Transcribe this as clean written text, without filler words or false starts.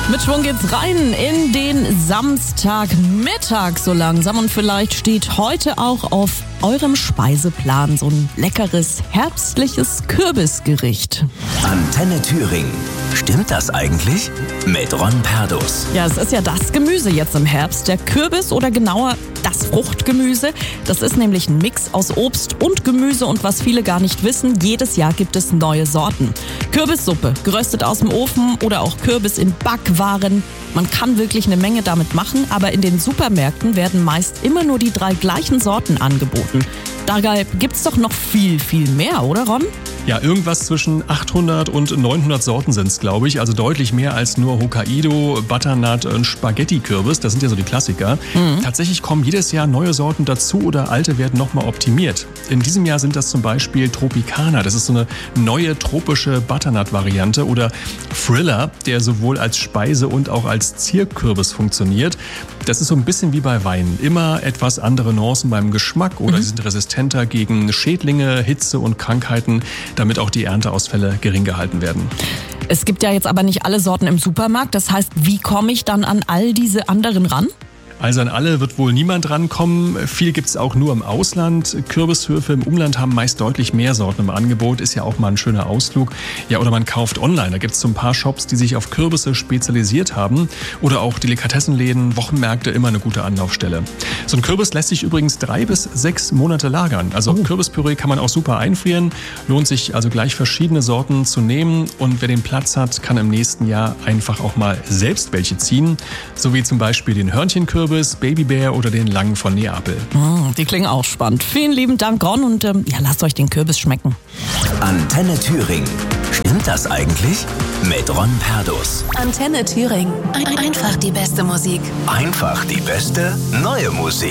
Mit Schwung geht's rein in den Samstagmittag so langsam und vielleicht steht heute auch auf eurem Speiseplan so ein leckeres, herbstliches Kürbisgericht. Antenne Thüringen. Stimmt das eigentlich? Mit Ron Perdus. Ja, es ist ja das Gemüse jetzt im Herbst. Der Kürbis oder genauer das Fruchtgemüse. Das ist nämlich ein Mix aus Obst und Gemüse und was viele gar nicht wissen, jedes Jahr gibt es neue Sorten. Kürbissuppe, geröstet aus dem Ofen oder auch Kürbis in Backwaren. Man kann wirklich eine Menge damit machen, aber in den Supermärkten werden meist immer nur die 3 gleichen Sorten angeboten. Dabei gibt's doch noch viel, viel mehr, oder Ron? Ja, irgendwas zwischen 800 und 900 Sorten sind's, glaube ich. Also deutlich mehr als nur Hokkaido, Butternut und Spaghetti-Kürbis. Das sind ja so die Klassiker. Tatsächlich kommen jedes Jahr neue Sorten dazu oder alte werden nochmal optimiert. In diesem Jahr sind das zum Beispiel Tropicana. Das ist so eine neue tropische Butternut-Variante. Oder Thriller, der sowohl als Speise und auch als Zierkürbis funktioniert. Das ist so ein bisschen wie bei Wein. Immer etwas andere Nuancen beim Geschmack oder sie sind resistenter gegen Schädlinge, Hitze und Krankheiten, damit auch die Ernteausfälle gering gehalten werden. Es gibt ja jetzt aber nicht alle Sorten im Supermarkt. Das heißt, wie komme ich dann an all diese anderen ran? Also an alle wird wohl niemand rankommen. Viel gibt's auch nur im Ausland. Kürbishöfe im Umland haben meist deutlich mehr Sorten im Angebot. Ist ja auch mal ein schöner Ausflug. Ja, oder man kauft online. Da gibt's so ein paar Shops, die sich auf Kürbisse spezialisiert haben. Oder auch Delikatessenläden, Wochenmärkte, immer eine gute Anlaufstelle. So ein Kürbis lässt sich übrigens 3 bis 6 Monate lagern. Also Kürbispüree kann man auch super einfrieren. Lohnt sich also gleich verschiedene Sorten zu nehmen. Und wer den Platz hat, kann im nächsten Jahr einfach auch mal selbst welche ziehen. So wie zum Beispiel den Hörnchenkürbis, Babybär oder den Langen von Neapel. Die klingen auch spannend. Vielen lieben Dank, Ron, und lasst euch den Kürbis schmecken. Antenne Thüringen. Stimmt das eigentlich? Mit Ron Perdus. Antenne Thüringen. Einfach die beste Musik. Einfach die beste neue Musik.